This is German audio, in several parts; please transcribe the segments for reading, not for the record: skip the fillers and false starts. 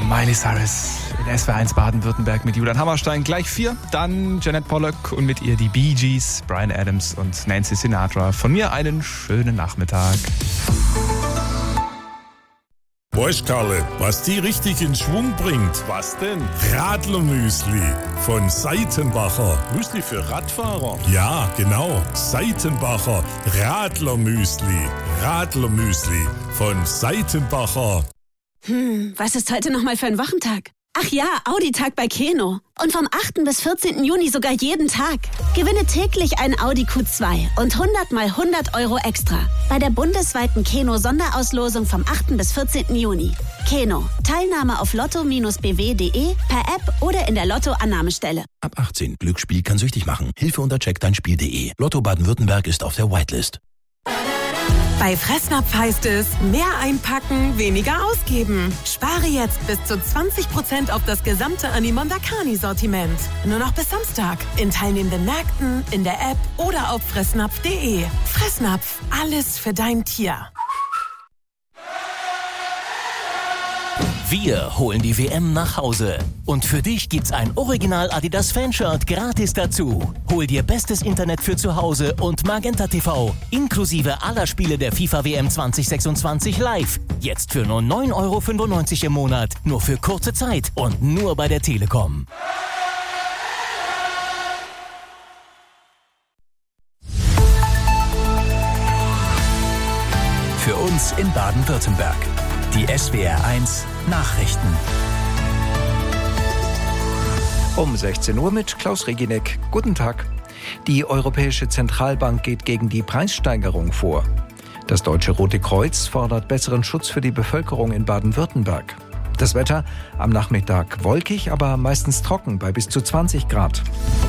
Miley Cyrus in SWR1 Baden-Württemberg mit Julian Hammerstein. Gleich 4, dann Janet Pollock und mit ihr die Bee Gees, Bryan Adams und Nancy Sinatra. Von mir einen schönen Nachmittag. Weißt Karle, was die richtig in Schwung bringt? Was denn? Radlermüsli von Seitenbacher. Müsli für Radfahrer? Ja, genau. Seitenbacher Radlermüsli. Radlermüsli von Seitenbacher. Was ist heute nochmal für ein Wochentag? Ach ja, Audi-Tag bei Keno. Und vom 8. bis 14. Juni sogar jeden Tag. Gewinne täglich einen Audi Q2 und 100 mal 100 Euro extra. Bei der bundesweiten Keno-Sonderauslosung vom 8. bis 14. Juni. Keno. Teilnahme auf lotto-bw.de, per App oder in der Lotto-Annahmestelle. Ab 18. Glücksspiel kann süchtig machen. Hilfe unter checkdeinspiel.de. Lotto Baden-Württemberg ist auf der Whitelist. Bei Fressnapf heißt es, mehr einpacken, weniger ausgeben. Spare jetzt bis zu 20% auf das gesamte Animondakani-Sortiment. Nur noch bis Samstag. In teilnehmenden Märkten, in der App oder auf fressnapf.de. Fressnapf, alles für dein Tier. Wir holen die WM nach Hause. Und für dich gibt's ein Original Adidas Fanshirt gratis dazu. Hol dir bestes Internet für zu Hause und Magenta TV. Inklusive aller Spiele der FIFA WM 2026 live. Jetzt für nur 9,95 € im Monat. Nur für kurze Zeit und nur bei der Telekom. Für uns in Baden-Württemberg. Die SWR1 Nachrichten. Um 16 Uhr mit Klaus Reginek. Guten Tag. Die Europäische Zentralbank geht gegen die Preissteigerung vor. Das Deutsche Rote Kreuz fordert besseren Schutz für die Bevölkerung in Baden-Württemberg. Das Wetter am Nachmittag wolkig, aber meistens trocken bei bis zu 20 Grad.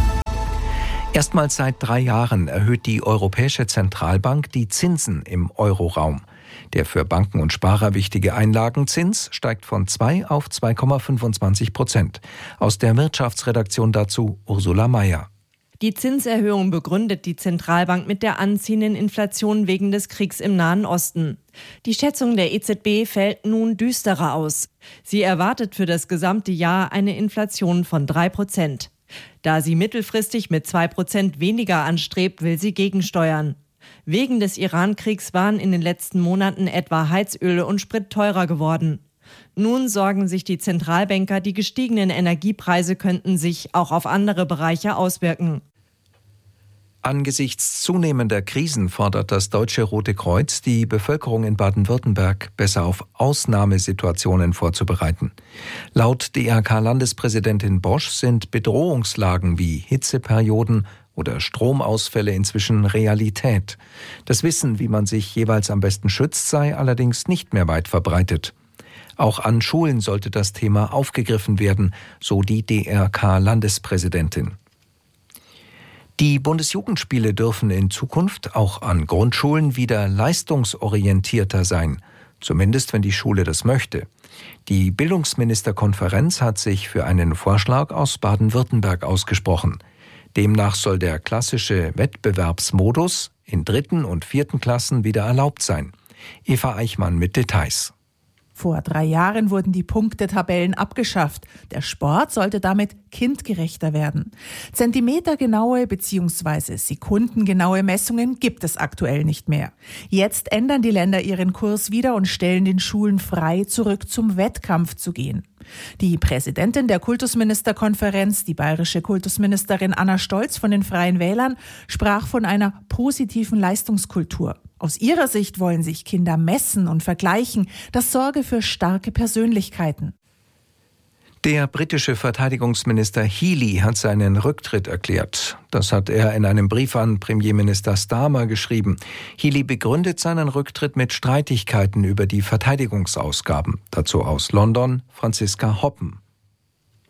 Erstmals seit 3 Jahren erhöht die Europäische Zentralbank die Zinsen im Euroraum. Der für Banken und Sparer wichtige Einlagenzins steigt von 2 auf 2,25%. Aus der Wirtschaftsredaktion dazu Ursula Mayer. Die Zinserhöhung begründet die Zentralbank mit der anziehenden Inflation wegen des Kriegs im Nahen Osten. Die Schätzung der EZB fällt nun düsterer aus. Sie erwartet für das gesamte Jahr eine Inflation von 3%. Da sie mittelfristig mit 2% weniger anstrebt, will sie gegensteuern. Wegen des Iran-Kriegs waren in den letzten Monaten etwa Heizöl und Sprit teurer geworden. Nun sorgen sich die Zentralbanker, die gestiegenen Energiepreise könnten sich auch auf andere Bereiche auswirken. Angesichts zunehmender Krisen fordert das Deutsche Rote Kreuz die Bevölkerung in Baden-Württemberg besser auf Ausnahmesituationen vorzubereiten. Laut DRK-Landespräsidentin Bosch sind Bedrohungslagen wie Hitzeperioden oder Stromausfälle inzwischen Realität. Das Wissen, wie man sich jeweils am besten schützt, sei allerdings nicht mehr weit verbreitet. Auch an Schulen sollte das Thema aufgegriffen werden, so die DRK-Landespräsidentin. Die Bundesjugendspiele dürfen in Zukunft auch an Grundschulen wieder leistungsorientierter sein, zumindest wenn die Schule das möchte. Die Bildungsministerkonferenz hat sich für einen Vorschlag aus Baden-Württemberg ausgesprochen. Demnach soll der klassische Wettbewerbsmodus in 3. und 4. Klassen wieder erlaubt sein. Eva Eichmann mit Details. Vor 3 Jahren wurden die Punktetabellen abgeschafft. Der Sport sollte damit kindgerechter werden. Zentimetergenaue bzw. sekundengenaue Messungen gibt es aktuell nicht mehr. Jetzt ändern die Länder ihren Kurs wieder und stellen den Schulen frei, zurück zum Wettkampf zu gehen. Die Präsidentin der Kultusministerkonferenz, die bayerische Kultusministerin Anna Stolz von den Freien Wählern, sprach von einer positiven Leistungskultur. Aus ihrer Sicht wollen sich Kinder messen und vergleichen. Das sorge für starke Persönlichkeiten. Der britische Verteidigungsminister Healey hat seinen Rücktritt erklärt. Das hat er in einem Brief an Premierminister Starmer geschrieben. Healey begründet seinen Rücktritt mit Streitigkeiten über die Verteidigungsausgaben. Dazu aus London Franziska Hoppen.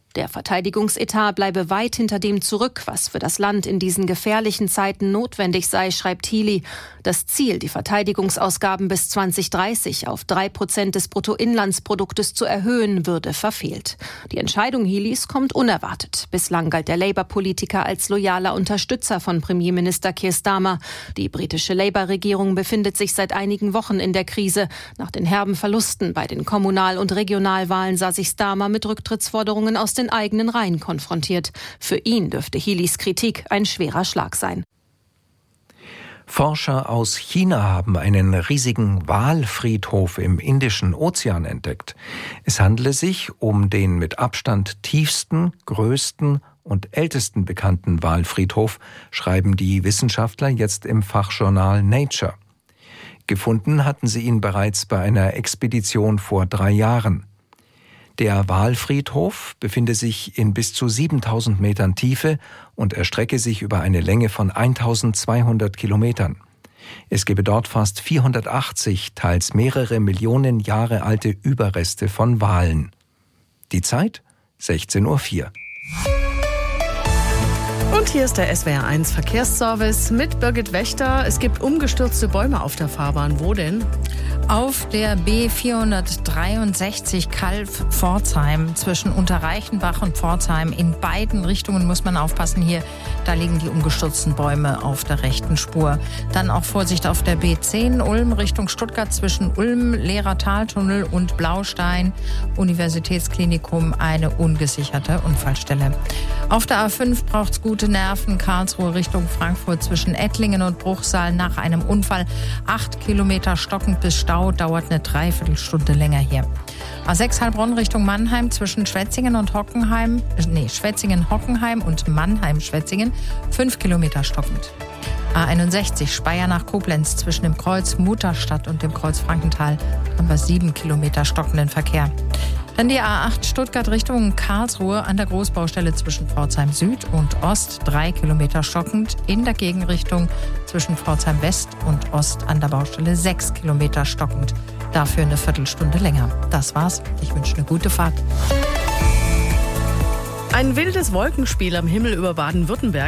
Der Verteidigungsetat bleibe weit hinter dem zurück, was für das Land in diesen gefährlichen Zeiten notwendig sei, schreibt Healey. Das Ziel, die Verteidigungsausgaben bis 2030 auf 3% des Bruttoinlandsproduktes zu erhöhen, würde verfehlt. Die Entscheidung Healeys kommt unerwartet. Bislang galt der Labour-Politiker als loyaler Unterstützer von Premierminister Keir Starmer. Die britische Labour-Regierung befindet sich seit einigen Wochen in der Krise. Nach den herben Verlusten bei den Kommunal- und Regionalwahlen sah sich Starmer mit Rücktrittsforderungen aus den eigenen Reihen konfrontiert. Für ihn dürfte Healeys Kritik ein schwerer Schlag sein. Forscher aus China haben einen riesigen Walfriedhof im Indischen Ozean entdeckt. Es handele sich um den mit Abstand tiefsten, größten und ältesten bekannten Walfriedhof, schreiben die Wissenschaftler jetzt im Fachjournal Nature. Gefunden hatten sie ihn bereits bei einer Expedition vor 3 Jahren. Der Walfriedhof befinde sich in bis zu 7000 Metern Tiefe und erstrecke sich über eine Länge von 1200 Kilometern. Es gebe dort fast 480, teils mehrere Millionen Jahre alte Überreste von Walen. Die Zeit? 16:04 Uhr. Und hier ist der SWR1 Verkehrsservice mit Birgit Wächter. Es gibt umgestürzte Bäume auf der Fahrbahn. Wo denn? Auf der B463 Calw-Pforzheim zwischen Unterreichenbach und Pforzheim. In beiden Richtungen muss man aufpassen hier. Da liegen die umgestürzten Bäume auf der rechten Spur. Dann auch Vorsicht auf der B10 Ulm Richtung Stuttgart zwischen Ulm, Lehrer Taltunnel und Blaustein. Universitätsklinikum, eine ungesicherte Unfallstelle. Auf der A5 braucht's gute Nerven. Karlsruhe Richtung Frankfurt zwischen Ettlingen und Bruchsal nach einem Unfall. 8 Kilometer stockend bis Stau, dauert eine Dreiviertelstunde länger hier. A6 Heilbronn Richtung Mannheim zwischen Schwetzingen und Hockenheim, Schwetzingen-Hockenheim und Mannheim-Schwetzingen, 5 Kilometer stockend. A61 Speyer nach Koblenz zwischen dem Kreuz Mutterstadt und dem Kreuz Frankenthal haben wir 7 Kilometer stockenden Verkehr. Dann die A8 Stuttgart Richtung Karlsruhe an der Großbaustelle zwischen Pforzheim Süd und Ost, 3 Kilometer stockend. In der Gegenrichtung zwischen Pforzheim West und Ost an der Baustelle 6 Kilometer stockend. Dafür eine Viertelstunde länger. Das war's. Ich wünsche eine gute Fahrt. Ein wildes Wolkenspiel am Himmel über Baden-Württemberg.